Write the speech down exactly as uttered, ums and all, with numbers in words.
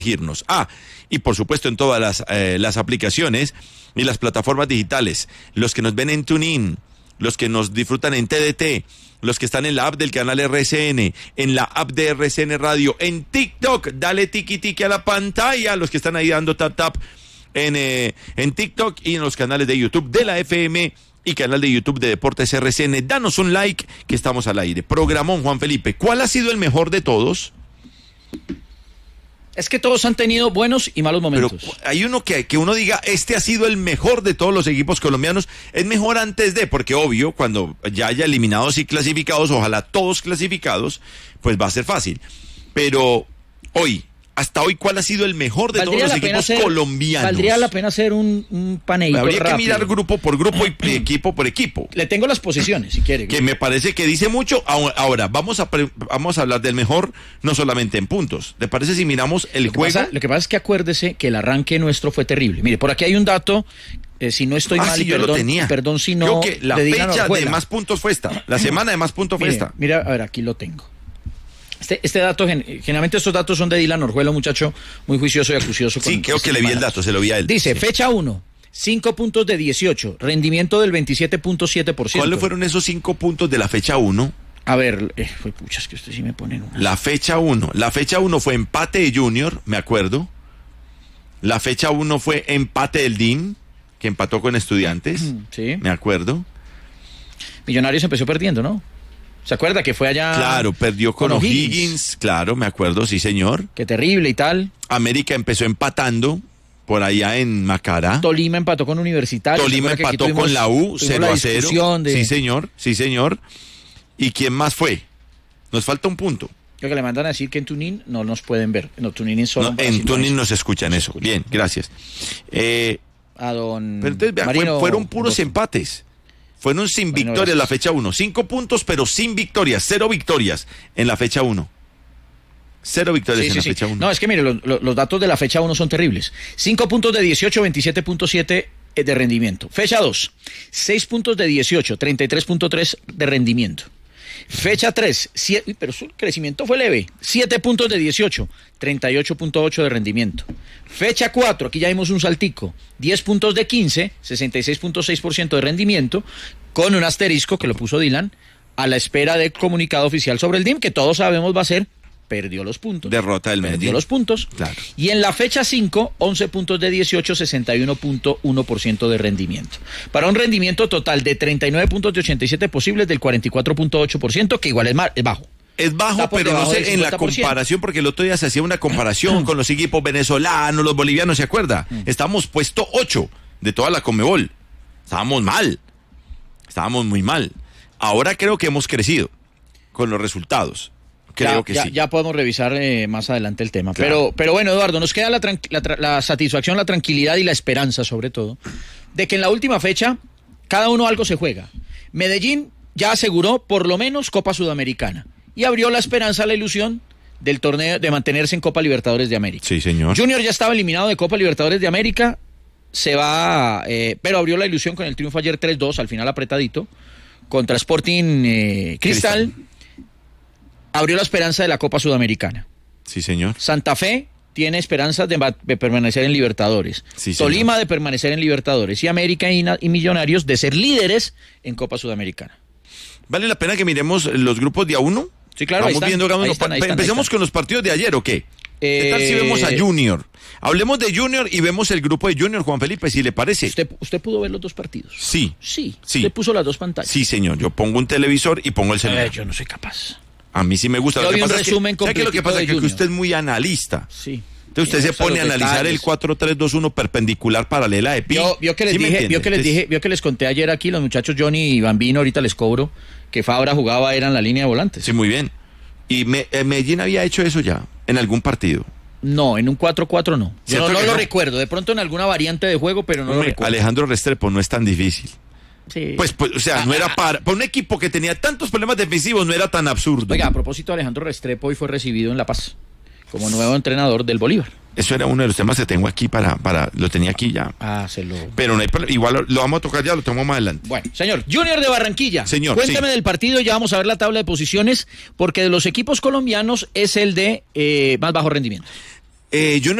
irnos. Ah, y por supuesto en todas las, eh, las aplicaciones y las plataformas digitales, los que nos ven en TuneIn, los que nos disfrutan en T D T, los que están en la app del canal R C N, en la app de R C N Radio, en TikTok, dale tiki tiki a la pantalla, los que están ahí dando tap tap en, eh, en TikTok y en los canales de YouTube de la F M y canal de YouTube de Deportes R C N. Danos un like que estamos al aire. Programón, Juan Felipe, ¿cuál ha sido el mejor de todos? Es que todos han tenido buenos y malos momentos. Pero hay uno que, que uno diga, este ha sido el mejor de todos los equipos colombianos. Es mejor antes de, porque obvio, cuando ya haya eliminados y clasificados, ojalá todos clasificados, pues va a ser fácil. Pero hoy, hasta hoy, ¿cuál ha sido el mejor de Valdría todos los la pena equipos hacer- Valdría Valdría la pena hacer un, un paneíto Habría rápido. que mirar grupo por grupo y equipo por equipo. Le tengo las posiciones, si quiere. Que me parece que dice mucho. Ahora, vamos a pre- vamos a hablar del mejor, no solamente en puntos. ¿Le parece si miramos el Lo que, juego? pasa, lo que pasa es que acuérdese que el arranque nuestro fue terrible. Mire, por aquí hay un dato, eh, si no estoy Ah, mal, sí, y yo perdón, lo tenía. perdón si no, Yo que la de Dylan fecha de Orjuela. más puntos fue esta. La semana de más puntos fue Mire, esta. mira, a ver, aquí lo tengo. Este, este dato, gen- generalmente estos datos son de Dylan Orjuela, un muchacho muy juicioso y acucioso. Sí, con creo que le vi el estimadas. dato, se lo vi a él. Dice, Sí. fecha uno, cinco puntos de dieciocho, rendimiento del veintisiete punto siete por ciento. ¿Cuáles fueron esos cinco puntos de la fecha uno? A ver, eh, fue puchas que usted sí me pone en una. La fecha uno. La fecha uno fue empate de Junior, me acuerdo. La fecha uno fue empate del D I M, que empató con Estudiantes, Sí. me acuerdo. Millonarios empezó perdiendo, ¿no? ¿Se acuerda que fue allá? Claro, perdió con, con O'Higgins. O'Higgins. Claro, me acuerdo, sí señor. Qué terrible y tal. América empezó empatando por allá en Macará. Tolima empató con Universitario. Tolima ¿Se acuerda que aquí empató tuvimos- con la U, tuvimos cero la a cero. discusión de- Sí señor, sí señor. ¿Y quién más fue? Nos falta un punto. Creo que le mandan a decir que en Tunín no nos pueden ver. No, Tunín es solo No, para en decirlo Tuning eso. nos escuchan eso. Bien, gracias. Eh, A don pero entonces, vea, fue- Marino fueron puros Boston. empates. Fueron sin Marino victorias la Boston. fecha uno. Cinco puntos, pero sin victorias. Cero victorias en la fecha uno. Cero victorias Sí, en sí, la sí. fecha uno. No, es que mire, lo- lo- los datos de la fecha uno son terribles. cinco puntos de dieciocho, veintisiete punto siete de rendimiento. Fecha dos, seis puntos de dieciocho, treinta y tres punto tres de rendimiento. Fecha tres, siete, pero su crecimiento fue leve, siete puntos de dieciocho, treinta y ocho punto ocho de rendimiento. Fecha cuatro, aquí ya vimos un saltico, diez puntos de quince, sesenta y seis punto seis por ciento de rendimiento, con un asterisco que lo puso Dylan, a la espera del comunicado oficial sobre el D I M, que todos sabemos va a ser, perdió los puntos. Derrota del Perdió Medellín. los puntos. Claro. Y en la fecha cinco, once puntos de dieciocho, sesenta y uno punto uno por ciento de rendimiento. Para un rendimiento total de treinta y nueve puntos de ochenta y siete posibles del cuarenta y cuatro punto ocho por ciento, que igual es, mar, es bajo. Es bajo, Está por pero no debajo del sé, en la cincuenta por ciento. comparación, porque el otro día se hacía una comparación con los equipos venezolanos, los bolivianos, ¿se acuerda? Mm. Estábamos puesto ocho de toda la Conmebol. Estábamos mal. Estábamos muy mal. Ahora creo que hemos crecido con los resultados. Creo ya, que ya, sí. ya podemos revisar eh, más adelante el tema. Claro. Pero, pero bueno, Eduardo, nos queda la, tranqui- la, tra- la satisfacción, la tranquilidad y la esperanza, sobre todo, de que en la última fecha cada uno algo se juega. Medellín ya aseguró por lo menos Copa Sudamericana y abrió la esperanza, la ilusión del torneo de mantenerse en Copa Libertadores de América. Sí, señor. Junior ya estaba eliminado de Copa Libertadores de América, se va, eh, pero abrió la ilusión con el triunfo ayer tres dos, al final apretadito, contra Sporting eh, Cristal. Cristal. Abrió la esperanza de la Copa Sudamericana. Sí, señor. Santa Fe tiene esperanzas de, de permanecer en Libertadores. Sí, señor. Tolima de permanecer en Libertadores. Y América y, y Millonarios de ser líderes en Copa Sudamericana. ¿Vale la pena que miremos los grupos de a uno? Sí, claro, ahí Vamos están, viendo, hagamos ahí los están, pa- ahí están, Empecemos ahí están. con los partidos de ayer, ¿o qué? ¿Qué tal si Eh, vemos a Junior? Hablemos de Junior y vemos el grupo de Junior, Juan Felipe, si le parece. ¿Usted, ¿Usted pudo ver los dos partidos? Sí. Sí. Sí. Usted puso las dos pantallas. Sí, señor. Yo pongo un televisor y pongo el celular. Eh, yo no soy capaz. A mí sí me gusta. Yo Lo que vi un pasa es que- resumen ¿sabe qué es lo que completico pasa? de Que Junior. usted es muy analista. Sí. Entonces usted Me se gustan pone a los analizar detalles. el cuatro tres dos uno perpendicular paralela de pi. Yo, vio que les ¿Sí me dije, entiende? vio que les Entonces, dije, vio que les conté ayer aquí, los muchachos Johnny y Bambino, ahorita les cobro, que Fabra jugaba, era en la línea de volantes. Sí, muy bien. Y me, eh, Medellín había hecho eso ya, en algún partido. No, en un cuatro cuatro no. Yo ¿Cierto no, no que lo no? recuerdo, de pronto en alguna variante de juego, pero no lo Hombre, recuerdo. Alejandro Restrepo no es tan difícil. Sí. Pues, pues, o sea, no era para, para un equipo que tenía tantos problemas defensivos, no era tan absurdo. Oiga, a propósito, Alejandro Restrepo hoy fue recibido en La Paz como nuevo entrenador del Bolívar. Eso era uno de los temas que tengo aquí para, para, lo tenía aquí ya. Ah, se lo... Pero no hay problema, igual lo, lo vamos a tocar ya, lo tomamos más adelante. Bueno, señor, Junior de Barranquilla. Señor, Cuéntame sí. del partido, ya vamos a ver la tabla de posiciones, porque de los equipos colombianos es el de eh, más bajo rendimiento. Eh, yo no